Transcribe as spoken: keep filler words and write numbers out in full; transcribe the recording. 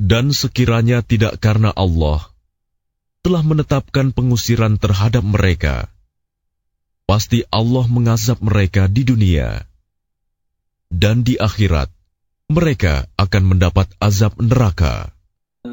Dan sekiranya tidak karena Allah telah menetapkan pengusiran terhadap mereka, pasti Allah mengazab mereka di dunia, dan di akhirat mereka akan mendapat azab neraka.